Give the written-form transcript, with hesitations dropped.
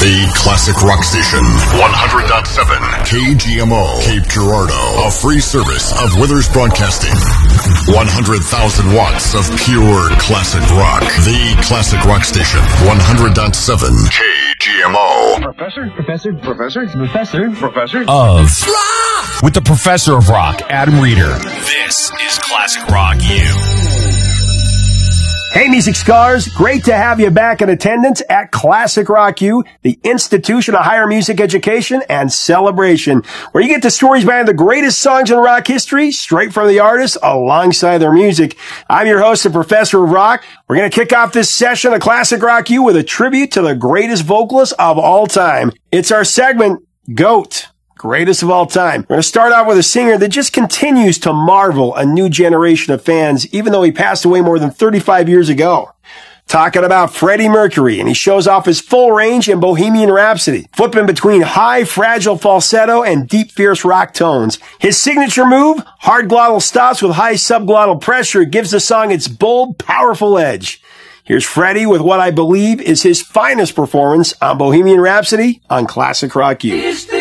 The classic rock station. 100.7 KGMO, Cape Girardeau. A free service of Withers Broadcasting. 100,000 watts of pure classic rock. The classic rock station. 100.7 KGMO. Professor of rock! With the Professor of Rock, Adam Reeder. This is Classic Rock U. Hey, music scholars, great to have you back in attendance at Classic Rock U, the institution of higher music education and celebration, where you get the stories behind the greatest songs in rock history, straight from the artists alongside their music. I'm your host, the Professor of Rock. We're going to kick off this session of Classic Rock U with a tribute to the greatest vocalist of all time. It's our segment, GOAT. Greatest of all time. We're going to start out with a singer that just continues to marvel a new generation of fans, even though he passed away more than 35 years ago. Talking about Freddie Mercury, and he shows off his full range in Bohemian Rhapsody, flipping between high, fragile falsetto and deep, fierce rock tones. His signature move, hard glottal stops with high subglottal pressure, gives the song its bold, powerful edge. Here's Freddie with what I believe is his finest performance on Bohemian Rhapsody on Classic Rock U.